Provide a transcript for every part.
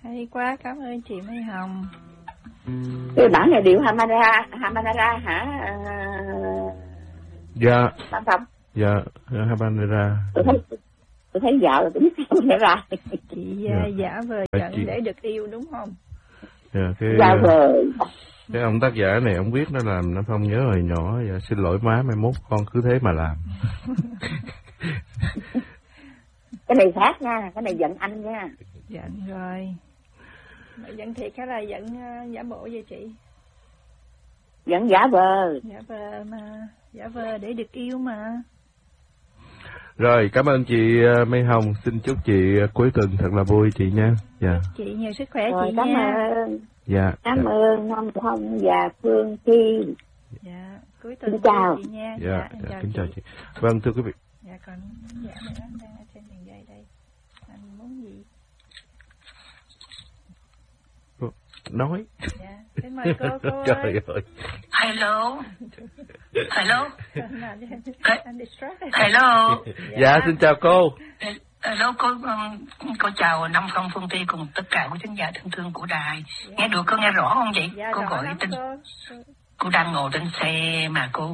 Hay quá, cảm ơn chị Mai Hồng. Cái bản này điệu Habanera hả? Dạ. Phạm Phạm. Dạ, Habanera. Tôi thấy dạo là tính sao nữa ra. Chị giả vờ giận chị... để được yêu đúng không? Dạ, giả vờ. Cái ông tác giả này ông biết nó làm Nam Phong nhớ hồi nhỏ. Dạ, xin lỗi má, mai mốt con cứ thế mà làm. Cái này khác nha, cái này giận anh nha. Giận rồi. Mà giận thiệt hay là giận giả bộ vậy chị? Giận giả vờ. Giả vờ mà, giả vờ để được yêu mà. Rồi, cảm ơn chị Mai Hồng. Xin chúc chị cuối tuần thật là vui chị nha. Dạ. Chị nhiều sức khỏe rồi, chị cảm nha. Ơn. Dạ. Cảm ơn Nam Phong và Phương Thi. Dạ, cuối tuần xin chào chị nha. Dạ, dạ kính chào chị. Vâng, thưa quý vị. Dạ, còn dạ mình đang ở trên đường dây đây. Anh muốn gì? Nói. Dạ, xin mời cô Trời ơi. ơi. Hello. Hello. Hello. Dạ, xin chào cô. Hello cô chào Nam Phong, Phương Thi cùng tất cả quý khán giả thân thương của đài. Dạ. Nghe được, cô nghe rõ không vậy? Dạ, cô gọi tin. Cô đang ngồi trên xe mà cô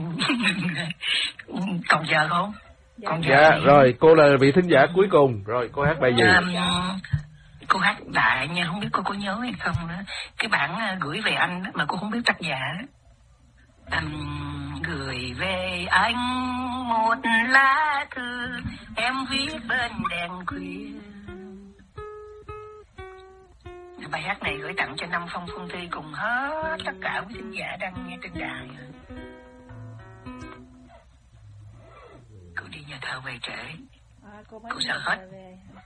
còn giờ không? Dạ, còn giờ dạ rồi cô là vị thính giả cuối cùng. Rồi cô hát bài gì? Cô hát đại nha, không biết cô có nhớ hay không nữa. Cái bản gửi về anh đó, mà cô không biết tác giả. Gửi về anh một lá thư em viết bên đèn khuya. Bài hát này gửi tặng cho Nam Phong, Phương Thi cùng hết tất cả quý thính giả đang nghe trên đài. Cô đi nhà thờ về trễ, cô sợ hết.